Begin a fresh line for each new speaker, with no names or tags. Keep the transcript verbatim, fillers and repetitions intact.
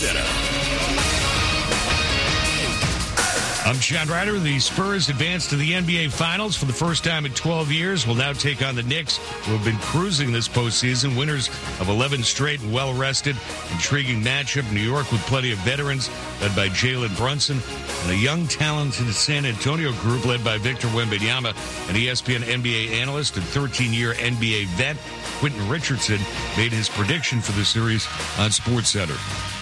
SportsCenter.
I'm Chad Ryder. The Spurs advanced to the N B A Finals for the first time in twelve years. Will now take on the Knicks, who have been cruising this postseason. Winners of eleven straight and well-rested. Intriguing matchup. New York with plenty of veterans, led by Jalen Brunson, and a young, talented San Antonio group led by Victor Wembanyama, an E S P N N B A analyst and thirteen-year N B A vet. Quentin Richardson made his prediction for the series on SportsCenter.